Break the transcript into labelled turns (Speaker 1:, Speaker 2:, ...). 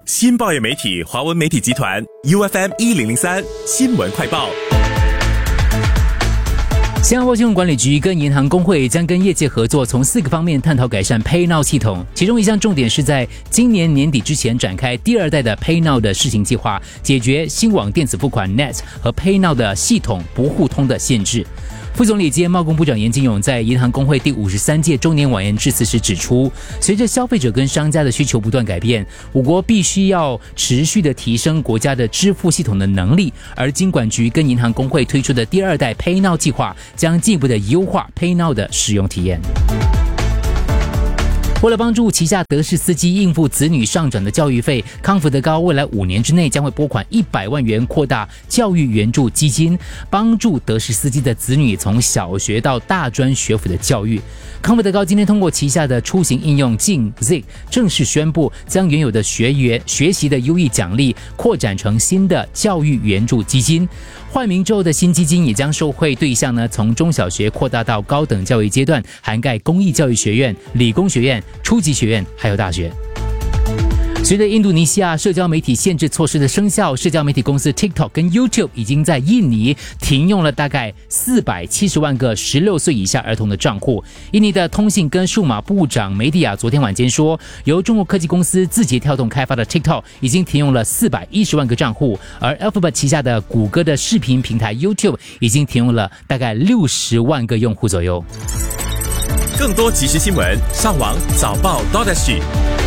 Speaker 1: 新报业媒体华文媒体集团 UFM 1003新闻快报。
Speaker 2: 新加坡金融管理局跟银行工会将跟业界合作，从4个方面探讨改善 PayNow 系统。其中一项重点是在今年年底之前展开第2代的 PayNow 的试行计划，解决新网电子付款 NET 和 PayNow 的系统不互通的限制。副总理兼贸工部长严金勇在银行工会第53届周年晚宴致辞时指出，随着消费者跟商家的需求不断改变，我国必须要持续的提升国家的支付系统的能力，而金管局跟银行工会推出的第2代 PayNow 计划将进一步的优化 PayNow 的使用体验。为了帮助旗下德士司机应付子女上涨的教育费，康福德高未来5年之内将会拨款100万元扩大教育援助基金，帮助德士司机的子女从小学到大专学府的教育。康福德高今天通过旗下的出行应用进 Zig 正式宣布，将原有的学习的优异奖励扩展成新的教育援助基金。换名之后的新基金也将受惠对象从中小学扩大到高等教育阶段，涵盖公益教育学院、理工学院、初级学院还有大学。随着印度尼西亚社交媒体限制措施的生效，社交媒体公司 TikTok 跟 YouTube 已经在印尼停用了大概470万个16岁以下儿童的账户。印尼的通信跟数码部长梅蒂亚昨天晚间说，由中国科技公司字节跳动开发的 TikTok 已经停用了410万个账户，而 Alphabet 旗下的谷歌的视频平台 YouTube 已经停用了大概60万个用户左右。
Speaker 1: 更多即时新闻，上网早报 .SG。